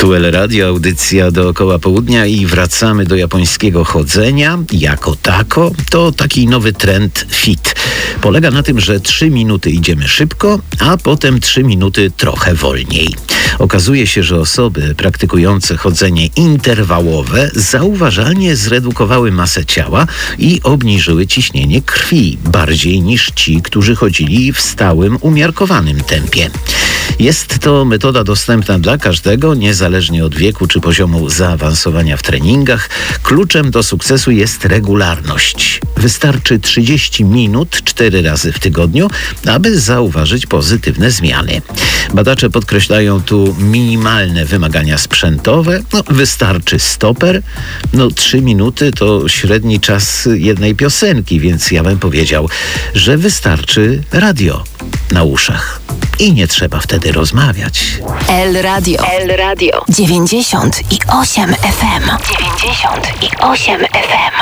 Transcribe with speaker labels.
Speaker 1: Tu El Radio, audycja dookoła południa i wracamy do japońskiego chodzenia. Jako tako, to taki nowy trend fit. Polega na tym, że 3 minuty idziemy szybko, a potem 3 minuty trochę wolniej. Okazuje się, że osoby praktykujące chodzenie interwałowe zauważalnie zredukowały masę ciała i obniżyły ciśnienie krwi bardziej niż ci, którzy chodzili w stałym, umiarkowanym tempie. Jest to metoda dostępna dla każdego, niezależnie od wieku czy poziomu zaawansowania w treningach. Kluczem do sukcesu jest regularność. Wystarczy 30 minut 4 razy w tygodniu, aby zauważyć pozytywne zmiany. Badacze podkreślają tu minimalne wymagania sprzętowe. Wystarczy stoper. 3 minuty to średni czas jednej piosenki, więc ja bym powiedział, że wystarczy radio na uszach. I nie trzeba wtedy rozmawiać.
Speaker 2: El Radio 98 FM. 98 FM.